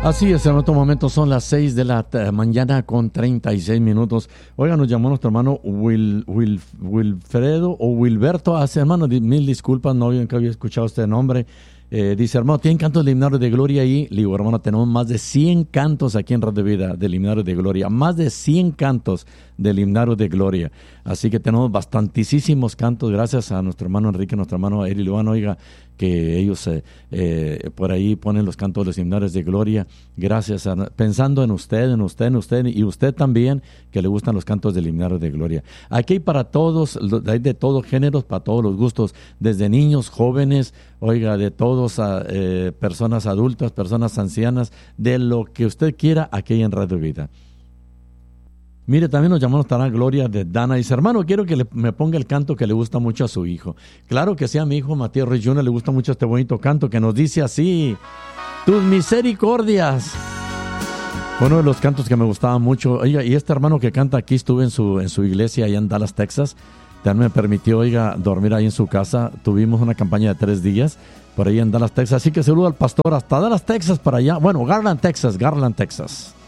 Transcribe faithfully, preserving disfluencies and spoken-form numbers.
Así es, en otro momento son las seis de la mañana con treinta y seis minutos. Oiga, nos llamó nuestro hermano Will, Will, Wilfredo o Wilberto. Hace, hermano, mil disculpas, no había, había escuchado este nombre. Eh, dice, hermano, ¿tienen cantos del himnario de gloria ahí? Le digo, hermano, tenemos más de cien cantos aquí en Radio Vida del himnario de gloria. Más de cien cantos del himnario de gloria. Así que tenemos bastantísimos cantos, gracias a nuestro hermano Enrique, nuestro hermano Eri Luan, oiga, que ellos eh, eh, por ahí ponen los cantos de los himnarios de gloria. Gracias, a, pensando en usted, en usted, en usted, y usted también, que le gustan los cantos del himnario de gloria. Aquí hay para todos, hay de todos géneros, para todos los gustos, desde niños, jóvenes, oiga, de todos, eh, personas adultas, personas ancianas, de lo que usted quiera, aquí en Radio Vida. Mire, también nos llamó nuestra Gloria de Dana. Dice, hermano, quiero que le, me ponga el canto que le gusta mucho a su hijo. Claro que sí, a mi hijo Matías Ruiz junior le gusta mucho este bonito canto que nos dice así: tus misericordias. Uno de los cantos que me gustaba mucho. Oiga, y este hermano que canta aquí, estuve en su, en su iglesia allá en Dallas, Texas. También me permitió, oiga, dormir ahí en su casa. Tuvimos una campaña de tres días por ahí en Dallas, Texas. Así que saludo al pastor hasta Dallas, Texas, para allá. Bueno, Garland, Texas, Garland, Texas.